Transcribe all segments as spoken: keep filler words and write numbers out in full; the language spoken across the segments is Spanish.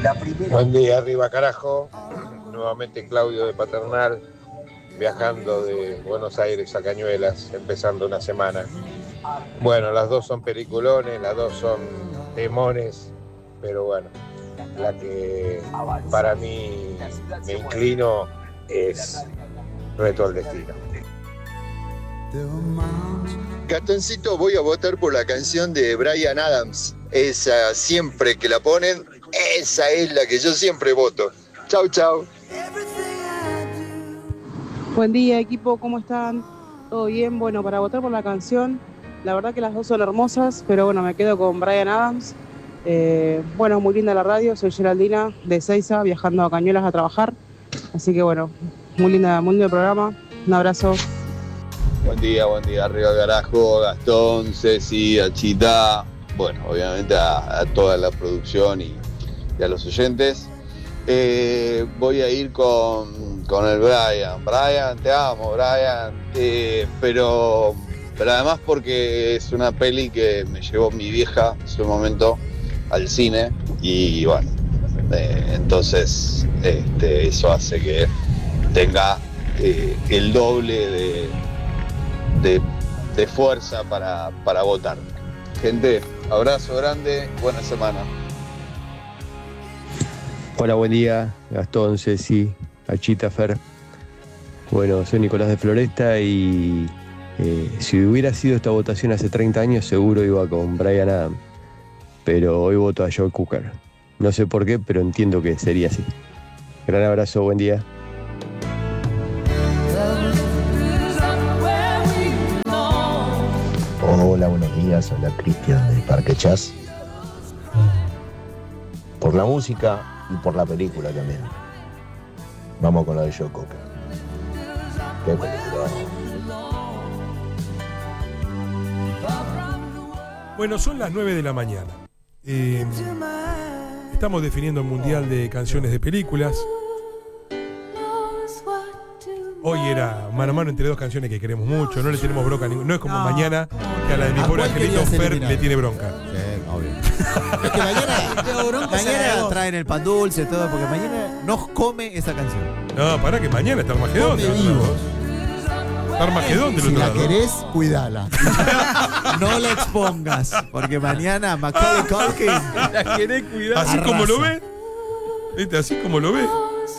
Buen día, arriba carajo. Nuevamente Claudio de Paternal, viajando de Buenos Aires a Cañuelas, empezando una semana. Bueno, las dos son peliculones, las dos son demones, pero bueno, la que para mí me inclino es Reto al Destino. Gastoncito, voy a votar por la canción de Bryan Adams. Esa, siempre que la ponen, esa es la que yo siempre voto. Chau, chau. Buen día, equipo, ¿cómo están? ¿Todo bien? Bueno, para votar por la canción, la verdad que las dos son hermosas, pero bueno, me quedo con Bryan Adams. Eh, bueno, muy linda la radio, soy Geraldina de Ezeiza, viajando a Cañuelas a trabajar. Así que bueno, muy linda, muy lindo programa. Un abrazo. Buen día, buen día, arriba carajo, Gastón, Ceci, Achita, bueno, obviamente a, a toda la producción y, y a los oyentes. Eh, voy a ir con, con el Bryan. Bryan, te amo, Bryan, eh, pero, pero además porque es una peli que me llevó mi vieja en su momento al cine y bueno, eh, entonces este, eso hace que tenga eh, el doble de De, de fuerza para, para votar. Gente, abrazo grande, buena semana. Hola, buen día, Gastón, Ceci, Achita, Fer. Bueno, soy Nicolás de Floresta y eh, si hubiera sido esta votación hace treinta años seguro iba con Bryan Adams, pero hoy voto a Joe Cocker. No sé por qué, pero entiendo que sería así. Gran abrazo, buen día. Hola, buenos días, habla Cristian de Parque Chas. Por la música y por la película también. Vamos con la de Joe Cocker. Qué película. Bueno, son las nueve de la mañana. Eh, estamos definiendo el Mundial de Canciones de Películas. Hoy era mano a mano entre dos canciones que queremos mucho, no le tenemos bronca a ninguna. No es como no, mañana, que a la de mi pobre angelito Fer le tiene bronca. Sí, obvio. Es que mañana, mañana traen el pan dulce, todo, porque mañana nos come esa canción. No, para que mañana está Armagedón. Está Armagedón del Si otro la lado. querés, cuidala. No la expongas, porque mañana Macaulay Culkin La querés cuidar. Así arrasa. como lo ve. ¿Viste? Así como lo ve.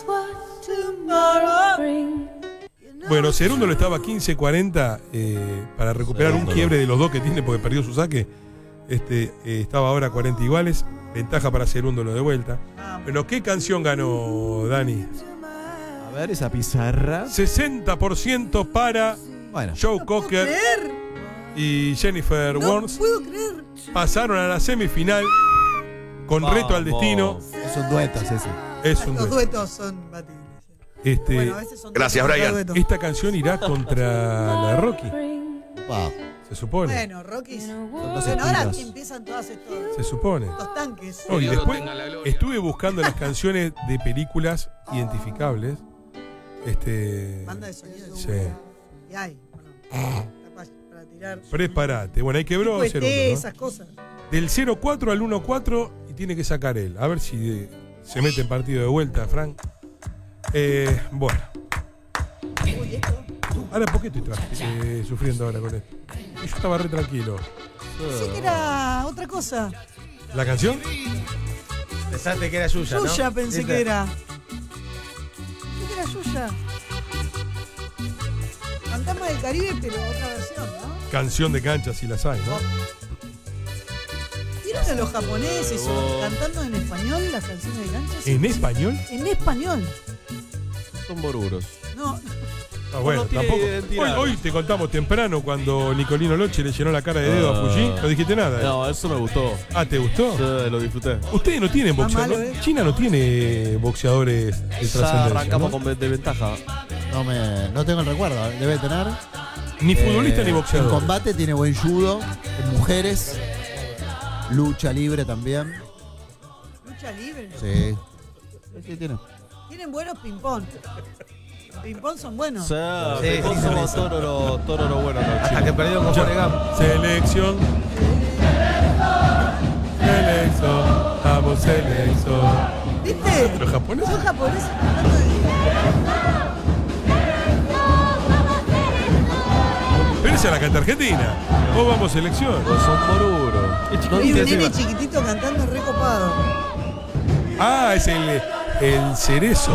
Bueno, Cerundo lo estaba quince cuarenta eh, para recuperar un quiebre de los dos que tiene porque perdió su saque. Este, eh, estaba ahora cuarenta iguales. Ventaja para Cerundo lo de vuelta. Pero ¿qué canción ganó, Dani? A ver, esa pizarra. sesenta por ciento para bueno. Joe Cocker y Jennifer No Warnes. puedo creer. Pasaron a la semifinal con Vamos. Reto al Destino. Es un dueto, ese. Es un Los dueto. duetos son batibles. Este, Bueno, a veces son Gracias, duetos, Brian. duetos. esta canción irá contra la de Rocky. Wow. Se supone. Bueno, Rocky. dos Bueno, ahora estilos. que empiezan todos estos, Se supone. estos tanques. No, y después estuve buscando las canciones de películas identificables. Este. Banda de sonido. Sí. Y hay. Bueno, para, para tirar. Prepárate. Bueno, ahí quebró Tipo Cerundo, E T, ¿no? esas cosas. Del cero cuatro al uno cuatro y tiene que sacar él. A ver si eh, se mete en partido de vuelta, Frank. Eh, bueno. Uy, esto. Ahora, ¿por qué estoy tra- eh, sufriendo ahora con esto? Yo estaba re tranquilo. Pensé que era otra cosa. ¿La canción? Pensaste que era Yuya, ¿no? Yuya pensé ¿Viste? que era. Pensé que era Yuya. Fantasma del Caribe, pero otra versión, ¿no? Canción de cancha, si las hay, ¿no? ¿Vieron a los japoneses o cantando en español las canciones de cancha? ¿En español? En español. Son boruros. No, Ah, bueno, No tiene tampoco. Hoy, identidad. hoy te contamos temprano cuando Nicolino Loche le llenó la cara de dedo a Fuji. No dijiste nada. ¿eh? No, eso me gustó. Ah, ¿te gustó? Yo lo disfruté. Ustedes no tienen Está boxeadores. malo, ¿eh? China no tiene boxeadores de Ya trascendencia. arrancamos ¿no? con de ventaja. No, me, no tengo el recuerdo. Debe tener. Ni futbolista Eh, ni En boxeador. combate tiene buen judo. En mujeres. Lucha libre también. lucha libre. Sí. Sí, tiene. Tienen buenos ping-pong. Ping-pong son buenos. Sí, Sí, sí, sí, somos sí. toro lo, toro lo bueno. los Hasta chinos. que perdió con Forrest Selección. Selección. Vamos, selección. ¿Viste? ¿Los japoneses? Son japoneses cantando de... Pero esa la canta Argentina. O vamos selección. O son Moruro. Y un nene chiquitito cantando recopado. Ah, es el, el cerezo.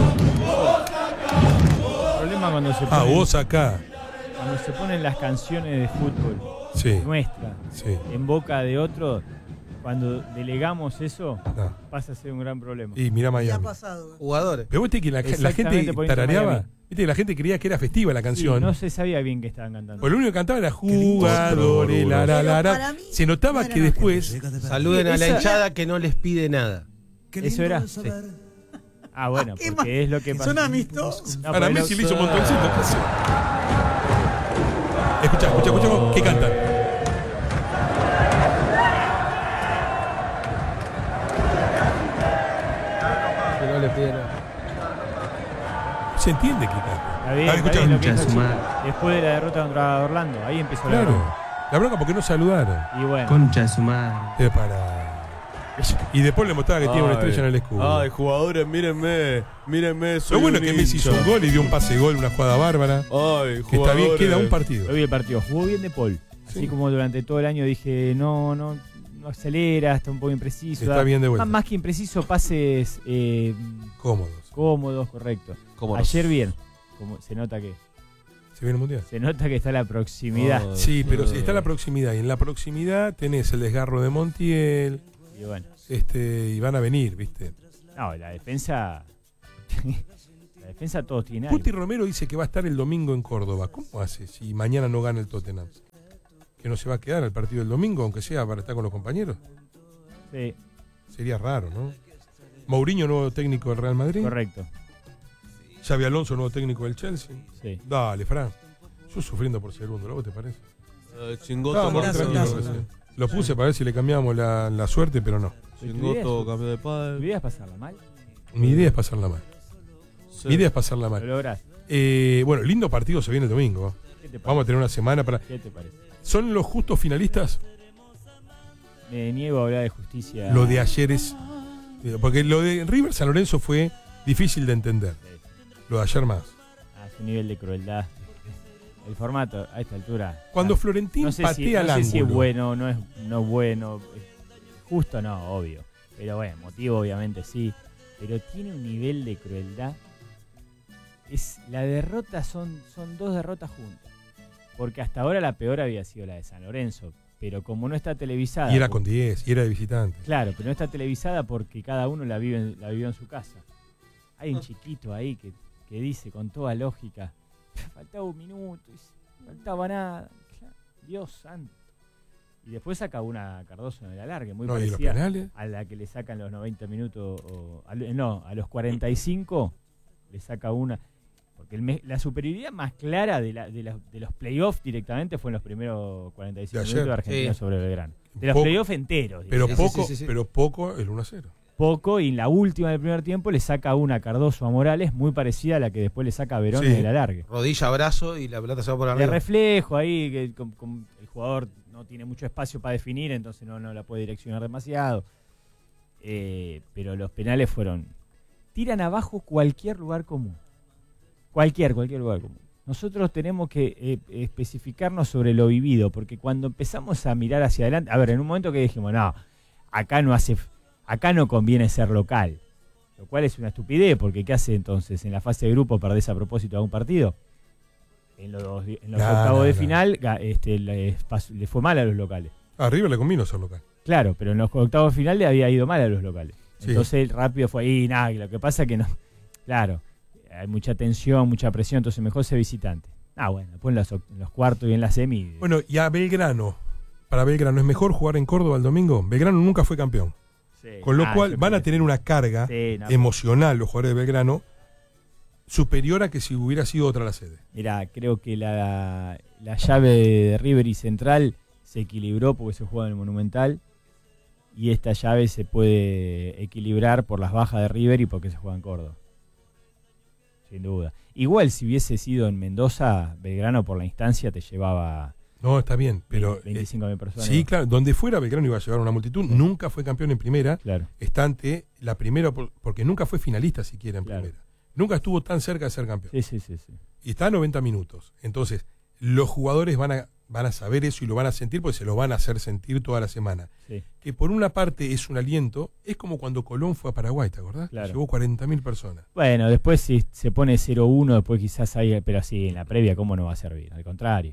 El problema cuando se Ah, ponen, vos acá. cuando se ponen las canciones de fútbol Sí. nuestras Sí. en boca de otro, cuando delegamos eso, No. pasa a ser un gran problema. Y mira Ya ha Miami. pasado. Jugadores. Pero viste que la, la Exactamente, gente por eso tarareaba. Miami. Viste que la gente creía que era festiva la Sí, canción. no se sabía bien que estaban cantando. Pues lo único que cantaba era jugadores, la, la, la, Pero la. para mí Se notaba no era que más después. Saluden a la Esa- hinchada que no les pide nada. ¿Eso era? Sí. Ah, bueno, ¿Qué porque es lo que pasa. Son amistosos. No, Para pero Messi lo- le hizo un montoncito. ¿Qué hace? Escucha, escucha, escucha. ¿Qué cantan? Que no les pide nada. Se entiende que cantan. Está bien, A ver, está escucha. bien lo que Concha hizo su Chile. madre. Después de la derrota contra Orlando, ahí empezó la Claro. bronca. La bronca porque no saludaron. Y bueno, Concha de su madre. Eh, para. Y después le mostraba que tiene una estrella en el escudo. Ay, jugadores, mírenme. Mírenme. Soy Lo bueno un es que Messi hizo hincha. un gol y dio un pase de gol, una jugada bárbara. Ay, Que está bien, jugadores. queda un partido. yo vi el partido, jugó bien De Paul. Así Sí. como durante todo el año dije, no, no, no acelera, está un poco impreciso. Está da- bien de vuelta. Más, más que impreciso, pases eh, Cómodos. cómodos, correcto. ¿Cómo no? Ayer bien, como se nota que ¿Se viene el mundial? se nota que está la proximidad. Oh. Sí, pero sí. está la proximidad. Y en la proximidad tenés el desgarro de Montiel. Y bueno, Este, y van a venir, ¿viste? no, la defensa. La defensa todos tienen algo. Puti Romero dice que va a estar el domingo en Córdoba. ¿Cómo hace si mañana no gana el Tottenham? ¿Que no se va a quedar al partido del domingo, aunque sea para estar con los compañeros? Sí, Sería raro, ¿no? Mourinho, nuevo técnico del Real Madrid. correcto. Xavi Alonso, nuevo técnico del Chelsea. Sí. Dale, Fran. Yo sufriendo por segundo, ¿no? ¿Vos te parece? Eh, Chingoto, Estábamos brazo, tranquilos brazo. recién. Lo puse para ver si le cambiamos la, la suerte, pero no. Chingoto, cambio de ¿Tu padre. idea es pasarla mal? Mi idea es pasarla mal. Sí. Mi idea es pasarla Lo mal. lográs. Eh, bueno, lindo partido se viene el domingo. ¿Qué te parece? Vamos a tener una semana para... ¿Qué te parece? ¿Son los justos finalistas? Me niego a hablar de justicia. Lo de ayer es... Porque lo de River San Lorenzo fue difícil de entender. Lo de ayer más. A su nivel de crueldad. El formato, a esta altura. Cuando ah, Florentín no sé patea si, al no sé si es ángulo. bueno, no es, no es bueno. Justo no, obvio. Pero bueno, motivo obviamente sí. Pero tiene un nivel de crueldad. Es, la derrota son, son dos derrotas juntas. Porque hasta ahora la peor había sido la de San Lorenzo. Pero como no está televisada. Y era por- con diez, y era de visitante. Claro, pero no está televisada porque cada uno la vive en- la vivió en su casa. Hay un chiquito ahí que, que dice con toda lógica, faltaba un minuto, y faltaba nada. Claro, Dios santo. Y después saca una Cardoso en el alargue, muy No, ¿y los parecida penales? a la que le sacan los noventa minutos, o, a lo- no, a los cuarenta y cinco le saca una. Porque el me- la superioridad más clara de, la, de, la- de los playoffs directamente fue en los primeros cuarenta y cinco De ayer. minutos de Argentina Sí. sobre Belgrano. De los Poco- playoffs enteros. Pero digamos. Sí, sí, poco, sí, sí. pero poco el uno a cero. Poco, y en la última del primer tiempo le saca una Cardoso a Morales muy parecida a la que después le saca a Verón Sí. en el alargue. Rodilla, brazo y la pelota se va por De arriba. reflejo ahí, que con- con- el jugador no tiene mucho espacio para definir, entonces no, no la puede direccionar demasiado. Eh, pero los penales fueron... Tiran abajo cualquier lugar común. Cualquier, cualquier lugar común. Nosotros tenemos que eh, especificarnos sobre lo vivido, porque cuando empezamos a mirar hacia adelante... A ver, en un momento que dijimos, no, acá no hace... Acá no conviene ser local. Lo cual es una estupidez, porque ¿qué hace entonces? ¿En la fase de grupo perdés a propósito de un partido? En los, en los No, octavos no, de no. final ga- este, le, pas- le fue mal a los locales. A River le convino ser local. Claro, pero en los octavos de final le había ido mal a los locales. Sí. Entonces rápido fue, y nada, lo que pasa es que no. Claro, hay mucha tensión, mucha presión, entonces mejor ser visitante. Ah, bueno, después en los, oct- en los cuartos y en la semi. Bueno, y a Belgrano. Para Belgrano, ¿es mejor jugar en Córdoba el domingo? Belgrano nunca fue campeón. Sí. Con lo Ah, cual yo van creo a que- tener una carga Sí, no, emocional los jugadores de Belgrano superior a que si hubiera sido otra la sede. Mira, creo que la, la llave de River y Central se equilibró porque se juega en el Monumental. Y esta llave se puede equilibrar por las bajas de River y porque se juega en Córdoba. Sin duda. Igual si hubiese sido en Mendoza, Belgrano por la instancia te llevaba No, está bien, pero... veinticinco mil personas. Sí, claro, donde fuera Belgrano iba a llevar una multitud, nunca fue campeón en primera, Claro. está ante la primera, por- porque nunca fue finalista siquiera en Claro. primera. Nunca estuvo tan cerca de ser campeón. Sí, sí, sí, sí. Y está a noventa minutos. Entonces, los jugadores van a, van a saber eso y lo van a sentir porque se lo van a hacer sentir toda la semana. Sí. Que por una parte es un aliento, es como cuando Colón fue a Paraguay, ¿te acordás? Claro. Llevó cuarenta mil personas. Bueno, después si se pone cero uno, después quizás hay, pero así en la previa, ¿cómo no va a servir? Al contrario.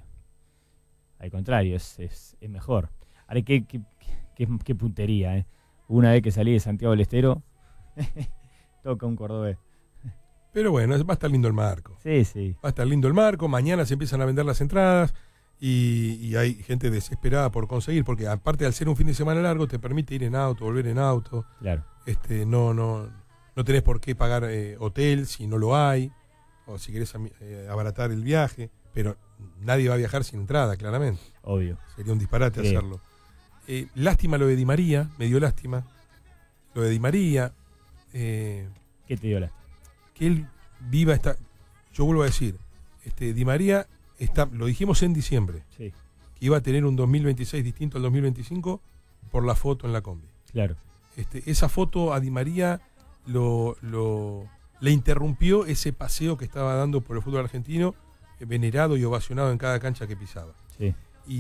Al contrario, es, es, es mejor. Ahora, qué, qué, qué, qué puntería, ¿eh? Una vez que salí de Santiago del Estero, toca un cordobés. Pero bueno, va a estar lindo el marco. Sí, sí. Va a estar lindo el marco, mañana se empiezan a vender las entradas y, y hay gente desesperada por conseguir, porque aparte de al ser un fin de semana largo, te permite ir en auto, volver en auto. Claro. Este, no, no, no tenés por qué pagar eh, hotel si no lo hay, o si querés eh, abaratar el viaje, pero nadie va a viajar sin entrada, claramente. Obvio. Sería un disparate Sí. hacerlo. Eh, lástima lo de Di María, me dio lástima. Lo de Di María. Eh, ¿Qué te dio lástima? Que él viva esta. Yo vuelvo a decir, este, Di María está, lo dijimos en diciembre, Sí. que iba a tener un dos mil veintiséis distinto al dos mil veinticinco por la foto en la combi. Claro. Este, esa foto a Di María lo, lo, le interrumpió ese paseo que estaba dando por el fútbol argentino, eh, venerado y ovacionado en cada cancha que pisaba. Sí.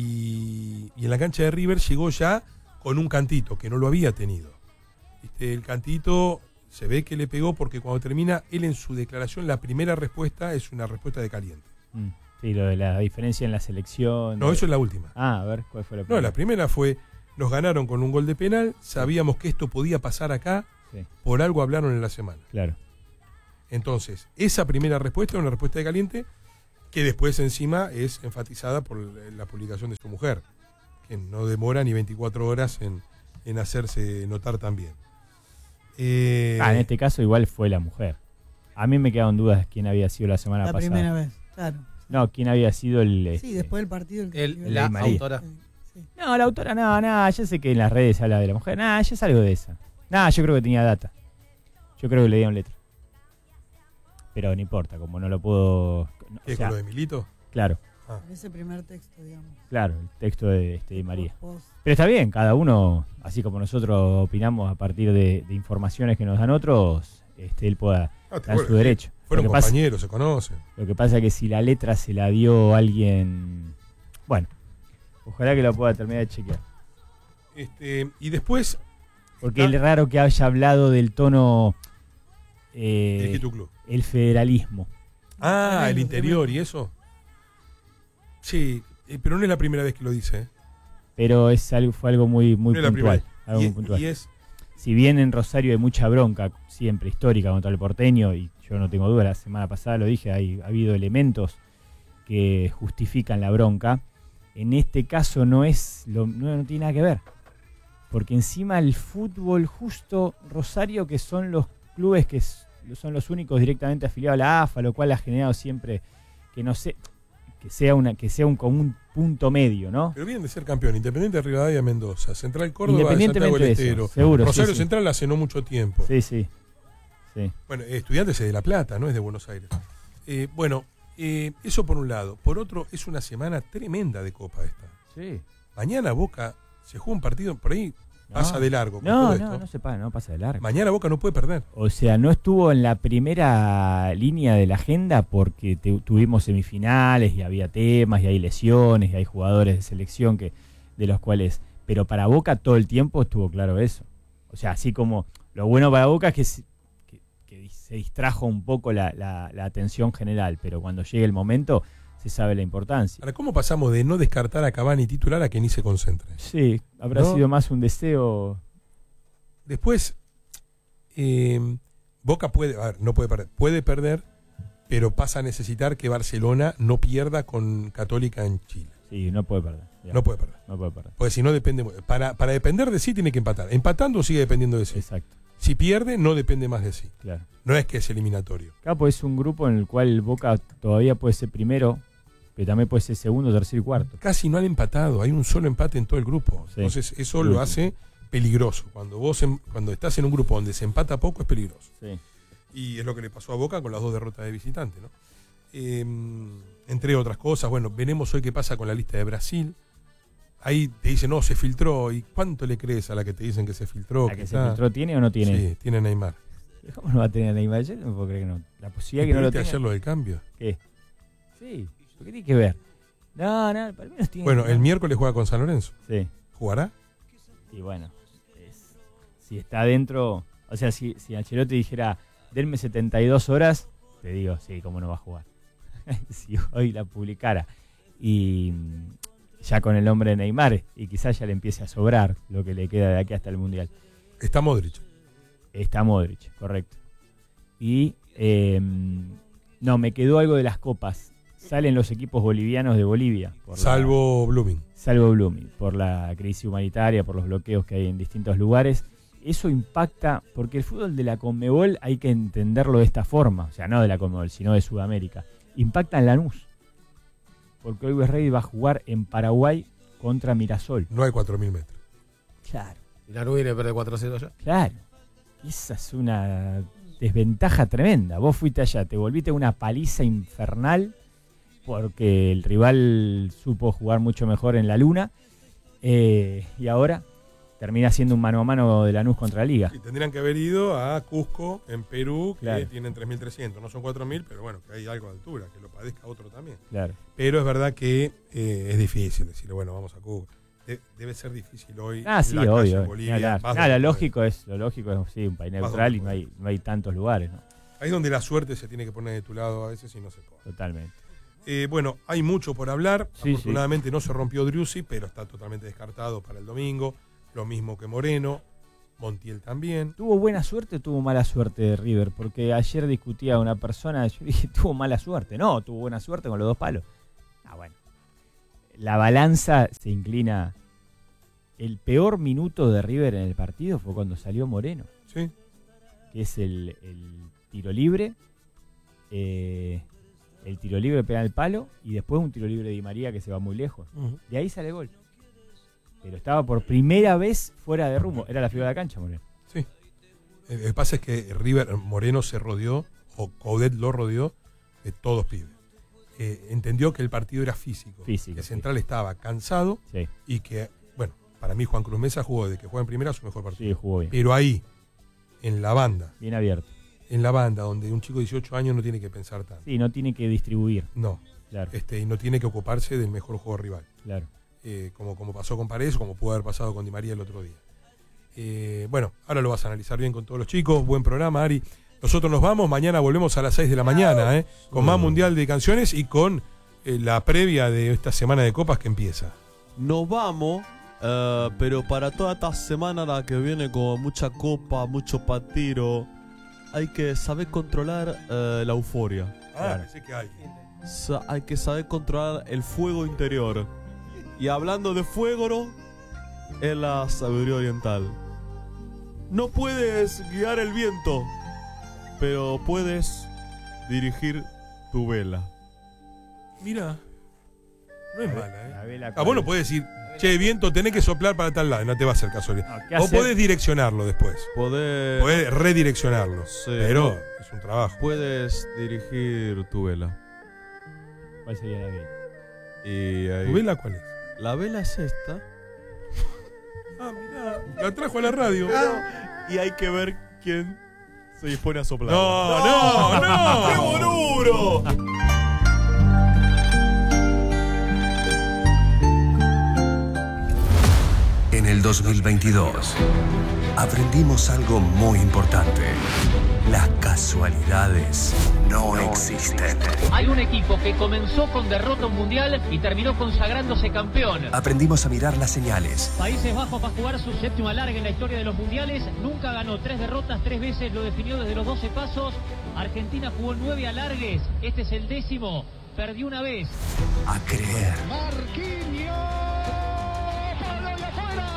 Y, y en la cancha de River llegó ya con un cantito, que no lo había tenido. Este, el cantito se ve que le pegó porque cuando termina, él en su declaración, la primera respuesta es una respuesta de caliente. Mm. Sí, lo de la diferencia en la selección. No, eso es la última. Ah, a ver, ¿cuál fue la No, primera? la primera fue, nos ganaron con un gol de penal, sabíamos que esto podía pasar acá, Sí. por algo hablaron en la semana. Claro. Entonces, esa primera respuesta es una respuesta de caliente que después encima es enfatizada por la publicación de su mujer, que no demora ni veinticuatro horas en, en hacerse notar también. Eh, Ah, en este caso igual fue la mujer. A mí me quedaban dudas quién había sido la semana La pasada. primera vez, claro. No, quién había sido el... Sí, este, después del partido. El que El- escribió la Di María. autora. No, la autora, no, no, yo sé que en las redes se habla de la mujer. Nah, yo salgo de esa. Nah, yo creo que tenía data. Yo creo que le dieron letra. Pero no importa, como no lo puedo... o ¿Qué, sea, con lo de Milito? Claro, Ah. En ese primer texto, digamos. claro, el texto de este, Di María. Post. Pero está bien, cada uno, así como nosotros opinamos a partir de, de informaciones que nos dan otros, este, él pueda Ah, te dar vuelve. su derecho. Fueron Lo que pasa- compañeros, se conocen. Lo que pasa es que si la letra se la dio alguien... Bueno, ojalá que lo pueda terminar de chequear. Este, y después, Porque está- es raro que haya hablado del tono... eh, el Quito Club. el federalismo. Ah, Ay, el lo interior y eso. Sí, eh, pero no es la primera vez que lo dice. ¿eh? Pero es algo, fue algo muy, muy No es la puntual. primera. Algo Y, muy puntual. y es, Si bien en Rosario hay mucha bronca, siempre histórica contra el porteño, y yo no tengo duda, la semana pasada lo dije, hay, ha habido elementos que justifican la bronca. En este caso no es lo, no, no tiene nada que ver. Porque encima el fútbol justo Rosario, que son los clubes que s- son los únicos directamente afiliados a la A F A, lo cual ha generado siempre que no sé, que sea una, que sea un común punto medio, ¿no? pero vienen de ser campeón. Independiente de Rivadavia, Mendoza. Central Córdoba, Santiago Independientemente del de eso, Estero. seguro, sí, Rosario sí. Central hace no mucho tiempo. Sí, sí. Sí. Bueno, Estudiantes es de La Plata, no es de Buenos Aires. Eh, bueno, eh, eso por un lado. Por otro, es una semana tremenda de Copa esta. Sí. Mañana Boca se juega un partido, por ahí No. pasa de largo. con No, todo no, esto. no se pasa, no pasa de largo. Mañana Boca no puede perder. O sea, no estuvo en la primera línea de la agenda porque te- tuvimos semifinales y había temas y hay lesiones y hay jugadores de selección que de los cuales... Pero para Boca todo el tiempo estuvo claro eso. O sea, así como lo bueno para Boca es que se, que, que se distrajo un poco la, la- la atención general, pero cuando llegue el momento se sabe la importancia. Ahora, ¿cómo pasamos de no descartar a Cavani titular a que ni se concentre? Sí, habrá ¿No? sido más un deseo... Después, eh, Boca puede, a ver, no puede perder, puede perder, pero pasa a necesitar que Barcelona no pierda con Católica en Chile. Sí, no puede perder. Ya. No puede perder. No puede perder. Porque si no depende, para, para depender de sí tiene que empatar. Empatando sigue dependiendo de sí. Exacto, Si pierde, no depende más de sí. claro. No es que es eliminatorio. Capo es un grupo en el cual Boca todavía puede ser primero, pero también puede ser segundo, tercero y cuarto. Casi no han empatado, hay un solo empate en todo el grupo. Sí. Entonces eso El lo último. hace peligroso. Cuando vos em- cuando estás en un grupo donde se empata poco es peligroso. Sí. Y es lo que le pasó a Boca con las dos derrotas de visitante, ¿no? Eh, entre otras cosas, bueno, veremos hoy qué pasa con la lista de Brasil. Ahí te dicen, no, se filtró. ¿Y cuánto le crees a la que te dicen que se filtró? ¿La que, que se está... filtró tiene o no tiene? Sí, tiene Neymar. ¿Cómo no va a tener Neymar? Yo no puedo creer que no. La posibilidad que no lo tenga. ayer lo del cambio? ¿Qué? Sí, ¿qué tiene que ver? No, no, para mí no tiene. Bueno, que el miércoles juega con San Lorenzo. Sí. ¿Jugará? Y bueno, es, si está adentro, o sea, si, si Ancelotti dijera, denme setenta y dos horas, te digo, sí, cómo no va a jugar. Si hoy la publicara y ya con el nombre de Neymar, y quizás ya le empiece a sobrar lo que le queda de aquí hasta el Mundial. Está Modric. Está Modric, correcto. Y eh, no, me quedó algo de las copas. Salen los equipos bolivianos de Bolivia. Por salvo la, Blooming. Salvo Blooming, por la crisis humanitaria, por los bloqueos que hay en distintos lugares. Eso impacta, porque el fútbol de la Conmebol hay que entenderlo de esta forma. O sea, no de la Conmebol, sino de Sudamérica. Impacta en Lanús. Porque hoy West Ready va a jugar en Paraguay contra Mirasol. No hay cuatro mil metros. Claro. Y Lanús viene a perder cuatro cero ya. Claro. Esa es una desventaja tremenda. Vos fuiste allá, te volviste una paliza infernal porque el rival supo jugar mucho mejor en la luna eh, y ahora termina siendo un mano a mano de Lanús contra la Liga. Y tendrían que haber ido a Cusco, en Perú, que claro. tienen tres mil trescientos. No son cuatro mil, pero bueno, que hay algo de altura, que lo padezca otro también. Claro. Pero es verdad que eh, es difícil decirle, bueno, vamos a Cusco. De, debe ser difícil hoy. Ah, sí, la obvio. En Bolivia, Nada, lo lógico es, lo lógico es sí, un país neutral y no hay, no hay tantos lugares, ¿no? Ahí es donde la suerte se tiene que poner de tu lado a veces y no se puede. Totalmente. Eh, bueno, hay mucho por hablar. Sí, Afortunadamente sí. no se rompió Driussi, pero está totalmente descartado para el domingo. Lo mismo que Moreno, Montiel también. ¿Tuvo buena suerte o tuvo mala suerte de River? Porque ayer discutía una persona, yo dije, tuvo mala suerte. No, tuvo buena suerte con los dos palos. Ah, bueno. La balanza se inclina. El peor minuto de River en el partido fue cuando salió Moreno. Sí. Que es el, el tiro libre. Eh, el tiro libre pega el palo y después un tiro libre de Di María que se va muy lejos. Uh-huh. De ahí sale el gol. Pero estaba por primera vez fuera de rumbo. Era la figura de la cancha, Moreno. Sí. Lo que pasa es que River, Moreno se rodeó, o Coudet lo rodeó, de todos pibes. Eh, entendió que el partido era físico. Físico. Que Central sí. estaba cansado sí. y que, bueno, para mí Juan Cruz Mesa jugó de que juega en primera su mejor partido. Sí, jugó bien. Pero ahí, en la banda. Bien abierto. En la banda, donde un chico de dieciocho años no tiene que pensar tanto. Sí, no tiene que distribuir. No. Claro. Este, y no tiene que ocuparse del mejor juego rival. Claro. Eh, como, como pasó con Paredes o como pudo haber pasado con Di María el otro día. Eh, bueno, ahora lo vas a analizar bien con todos los chicos. Buen programa, Ari. Nosotros nos vamos, mañana volvemos a las seis de la mañana, ¿eh? Con más Mundial de Canciones y con eh, la previa de esta semana de copas que empieza. Nos vamos, uh, pero para toda esta semana la que viene con mucha copa, mucho patiro, hay que saber controlar uh, la euforia. Ah, claro. Pensé que hay. Sa- hay que saber controlar el fuego interior. Y hablando de fuego, es la sabiduría oriental. No puedes guiar el viento, pero puedes dirigir tu vela. Mira, no es mala, ¿eh? La vela ah, vos no podés decir, che, viento, tenés que soplar para tal lado, no te va a hacer caso. No, vos hacer? podés direccionarlo después. Podés, podés redireccionarlo, sí, pero no, es un trabajo. Puedes dirigir tu vela. ¿Cuál sería la vela? Y ahí, ¿Tu vela cuál es? La vela es esta. Ah, mirá, la trajo a la radio. Ah, y hay que ver quién se dispone a soplar. No, no, no. ¡Qué bonuro! En el dos mil veintidós aprendimos algo muy importante. Las casualidades no existen. Hay un equipo que comenzó con derrota mundial y terminó consagrándose campeón. Aprendimos a mirar las señales. Países Bajos va a jugar su séptimo alargue en la historia de los mundiales. Nunca ganó tres derrotas, tres veces lo definió desde los doce pasos. Argentina jugó nueve alargues. Este es el décimo. Perdió una vez. A creer. Marquinhos. ¡Para de afuera!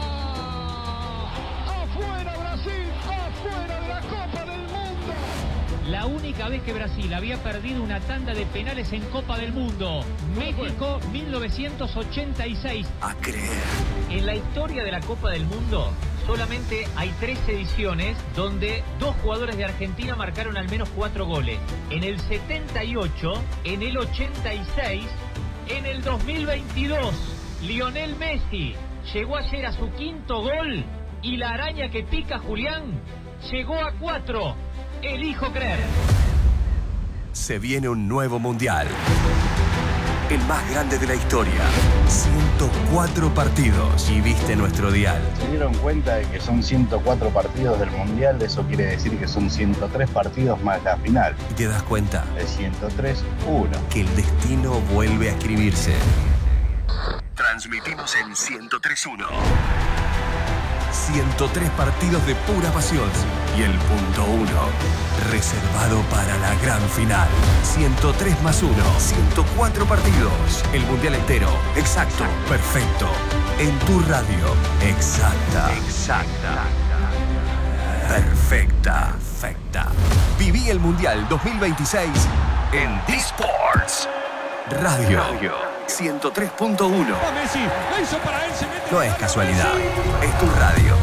¡Afuera Brasil! ¡Afuera de la Copa del Mundo! La única vez que Brasil había perdido una tanda de penales en Copa del Mundo. México, mil novecientos ochenta y seis. A creer. En la historia de la Copa del Mundo, solamente hay tres ediciones donde dos jugadores de Argentina marcaron al menos cuatro goles. En el setenta y ocho, en el ochenta y seis, en el dos mil veintidós, Lionel Messi llegó ayer a su quinto gol y la araña que pica Julián llegó a cuatro. Elijo creer. Se viene un nuevo mundial. El más grande de la historia. ciento cuatro partidos. Y viste nuestro dial. Se dieron cuenta de que son ciento cuatro partidos del mundial. Eso quiere decir que son ciento tres partidos más la final. Y te das cuenta. De ciento tres, uno. Que el destino vuelve a escribirse. Transmitimos en ciento tres uno. ciento tres partidos de pura pasión. Y el punto uno, reservado para la gran final. ciento tres más uno, ciento cuatro partidos. El mundial entero. Exacto. Perfecto. En tu radio. Exacta. Exacta. Perfecta. Perfecta. Viví el mundial dos mil veintiséis en D-Sports Radio. Radio. ciento tres punto uno. No es casualidad, es tu radio.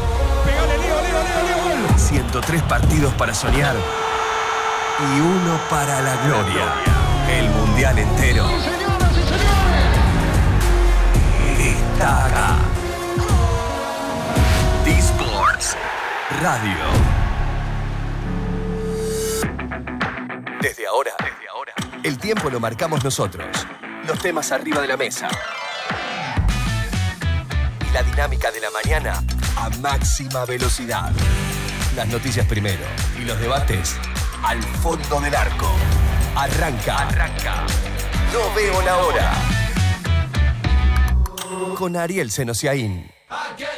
ciento tres partidos para soñar y uno para la gloria. El mundial entero está acá. D-Sports Radio. Desde ahora, desde ahora, el tiempo lo marcamos nosotros. Los temas arriba de la mesa. Y la dinámica de la mañana a máxima velocidad. Las noticias primero y los debates al fondo del arco. Arranca. Arranca. No veo la hora. Con Ariel Senosiaín.